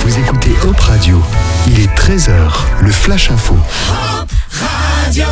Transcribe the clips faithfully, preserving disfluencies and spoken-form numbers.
Vous écoutez Hop Radio. Il est treize heures, le Flash Info. Hop Radio.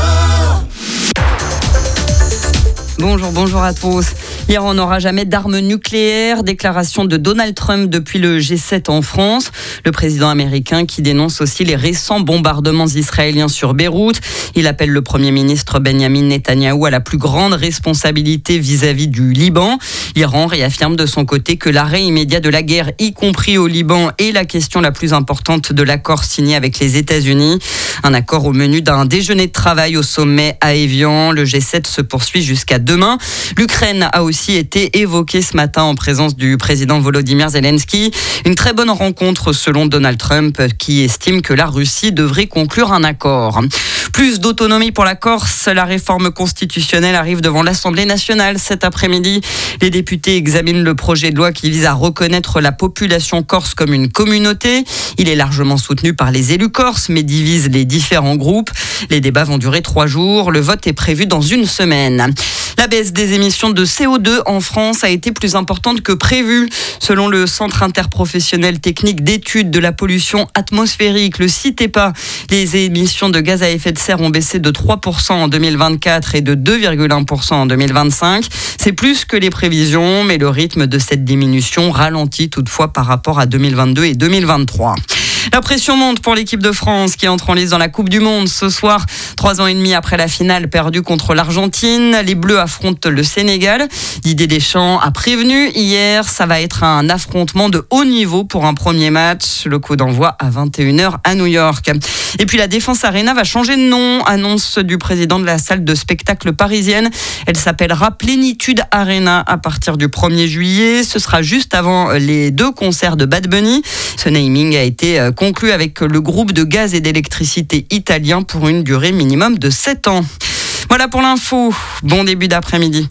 Bonjour, bonjour à tous. Hier, on n'aura jamais d'armes nucléaires. Déclaration de Donald Trump depuis le G sept en France. Le président américain qui dénonce aussi les récents bombardements israéliens sur Beyrouth. Il appelle le Premier ministre Benjamin Netanyahou à la plus grande responsabilité vis-à-vis du Liban. L'Iran réaffirme de son côté que l'arrêt immédiat de la guerre, y compris au Liban, est la question la plus importante de l'accord signé avec les États-Unis. Un accord au menu d'un déjeuner de travail au sommet à Évian. Le G sept se poursuit jusqu'à demain. L'Ukraine a aussi été évoquée ce matin en présence du président Volodymyr Zelensky. Une très bonne rencontre selon Donald Trump qui estime que la Russie devrait conclure un accord. Plus d'autonomie pour la Corse. La réforme constitutionnelle arrive devant l'Assemblée nationale cet après-midi. Les députés examinent le projet de loi qui vise à reconnaître la population corse comme une communauté. Il est largement soutenu par les élus corses, mais divise les différents groupes. Les débats vont durer trois jours. Le vote est prévu dans une semaine. La baisse des émissions de C O deux en France a été plus importante que prévu. Selon le Centre interprofessionnel technique d'études de la pollution atmosphérique, le CITEPA, les émissions de gaz à effet de serre ont baissé de trois pour cent en deux mille vingt-quatre et de deux virgule un pour cent en deux mille vingt-cinq. C'est plus que les prévisions, mais le rythme de cette diminution ralentit toutefois par rapport à deux mille vingt-deux et deux mille vingt-trois. La pression monte pour l'équipe de France qui entre en lice dans la Coupe du Monde ce soir. Trois ans et demi après la finale perdue contre l'Argentine, les Bleus affrontent le Sénégal. Didier Deschamps a prévenu hier, ça va être un affrontement de haut niveau pour un premier match. Le coup d'envoi à vingt et une heures à New York. Et puis la Défense Arena va changer de nom, annonce du président de la salle de spectacle parisienne. Elle s'appellera Plénitude Arena à partir du premier juillet. Ce sera juste avant les deux concerts de Bad Bunny. Ce naming a été conclu avec le groupe de gaz et d'électricité italien pour une durée minimum de sept ans. Voilà pour l'info. Bon début d'après-midi.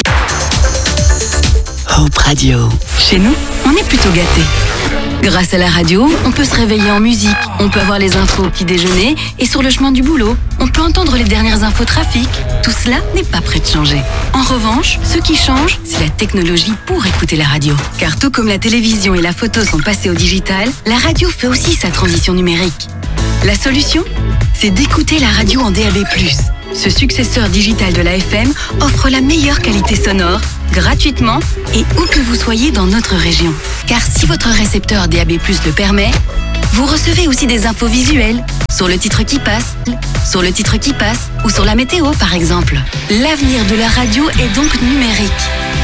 Hop Radio. Chez nous, on est plutôt gâtés. Grâce à la radio, on peut se réveiller en musique, on peut avoir les infos au petit déjeuner et sur le chemin du boulot, on peut entendre les dernières infos trafic. Tout cela n'est pas prêt de changer. En revanche, ce qui change, c'est la technologie pour écouter la radio. Car tout comme la télévision et la photo sont passés au digital, la radio fait aussi sa transition numérique. La solution, c'est d'écouter la radio en D A B plus. Ce successeur digital de la F M offre la meilleure qualité sonore, gratuitement et où que vous soyez dans notre région. Car si votre récepteur D A B plus le permet, vous recevez aussi des infos visuelles sur le titre qui passe, sur le titre qui passe ou sur la météo par exemple. L'avenir de la radio est donc numérique.